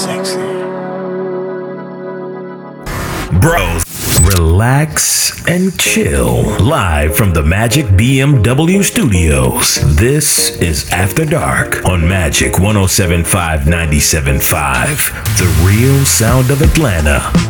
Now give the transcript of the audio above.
Bros, relax and chill. Live from the Magic BMW Studios. This is After Dark on Magic 107.5 97.5. The real sound of Atlanta.